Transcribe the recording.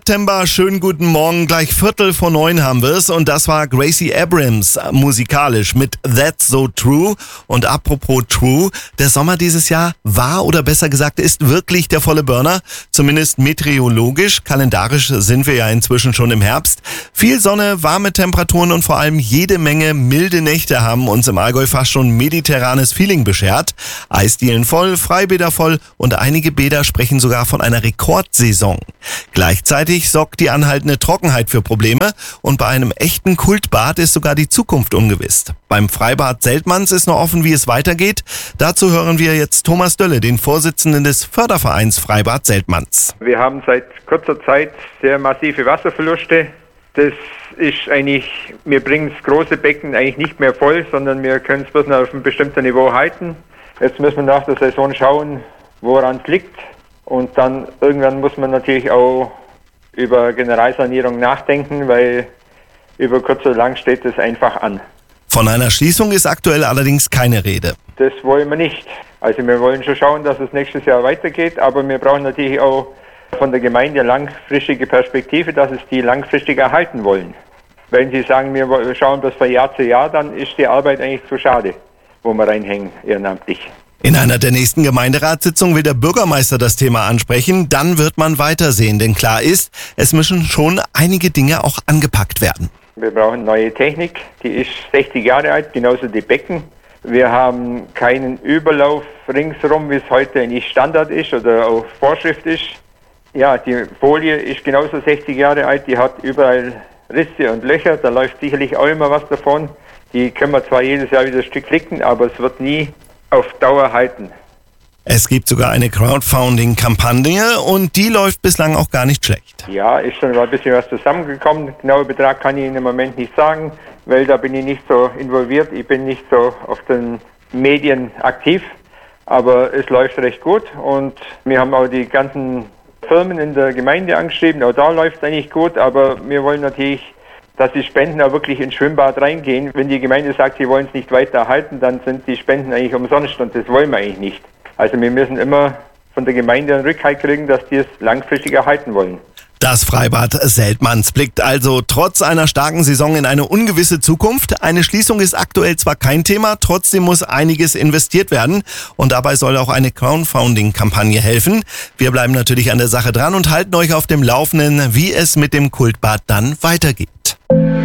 September, schönen guten Morgen, gleich 8:45 haben wir es und das war Gracie Abrams musikalisch mit That's So True. Und apropos True, der Sommer dieses Jahr war oder besser gesagt ist wirklich der volle Burner, zumindest meteorologisch, kalendarisch sind wir ja inzwischen schon im Herbst. Viel Sonne, warme Temperaturen und vor allem jede Menge milde Nächte haben uns im Allgäu fast schon mediterranes Feeling beschert. Eisdielen voll, Freibäder voll und einige Bäder sprechen sogar von einer Rekordsaison. Gleichzeitig sorgt die anhaltende Trockenheit für Probleme und bei einem echten Kultbad ist sogar die Zukunft ungewiss. Beim Freibad Seltmanns ist noch offen, wie es weitergeht. Dazu hören wir jetzt Thomas Dölle, den Vorsitzenden des Fördervereins Freibad Seltmanns. Wir haben seit kurzer Zeit sehr massive Wasserverluste. Das ist eigentlich, wir bringen das große Becken eigentlich nicht mehr voll, sondern wir können es bloß noch auf einem bestimmten Niveau halten. Jetzt müssen wir nach der Saison schauen, woran es liegt. Und dann irgendwann muss man natürlich auch über Generalsanierung nachdenken, weil über kurz oder lang steht es einfach an. Von einer Schließung ist aktuell allerdings keine Rede. Das wollen wir nicht. Also wir wollen schon schauen, dass es nächstes Jahr weitergeht, aber wir brauchen natürlich auch von der Gemeinde langfristige Perspektive, dass es die langfristig erhalten wollen. Wenn Sie sagen, wir schauen das von Jahr zu Jahr, dann ist die Arbeit eigentlich zu schade, wo wir reinhängen ehrenamtlich. In einer der nächsten Gemeinderatssitzungen will der Bürgermeister das Thema ansprechen. Dann wird man weitersehen, denn klar ist, es müssen schon einige Dinge auch angepackt werden. Wir brauchen neue Technik, die ist 60 Jahre alt, genauso die Becken. Wir haben keinen Überlauf ringsherum, wie es heute nicht Standard ist oder auch Vorschrift ist. Ja, die Folie ist genauso 60 Jahre alt, die hat überall Risse und Löcher, da läuft sicherlich auch immer was davon. Die können wir zwar jedes Jahr wieder ein Stück klicken, aber es wird nie auf Dauer halten. Es gibt sogar eine Crowdfunding-Kampagne und die läuft bislang auch gar nicht schlecht. Ja, ist schon mal ein bisschen was zusammengekommen. Genauen Betrag kann ich Ihnen im Moment nicht sagen, weil da bin ich nicht so involviert. Ich bin nicht so auf den Medien aktiv, aber es läuft recht gut und wir haben auch die ganzen Firmen in der Gemeinde angeschrieben. Auch da läuft es eigentlich gut, aber wir wollen natürlich, dass die Spenden auch wirklich ins Schwimmbad reingehen. Wenn die Gemeinde sagt, sie wollen es nicht weiter erhalten, dann sind die Spenden eigentlich umsonst und das wollen wir eigentlich nicht. Also wir müssen immer von der Gemeinde einen Rückhalt kriegen, dass die es langfristig erhalten wollen. Das Freibad Seltmanns blickt also trotz einer starken Saison in eine ungewisse Zukunft. Eine Schließung ist aktuell zwar kein Thema, trotzdem muss einiges investiert werden und dabei soll auch eine Crowdfunding-Kampagne helfen. Wir bleiben natürlich an der Sache dran und halten euch auf dem Laufenden, wie es mit dem Kultbad dann weitergeht.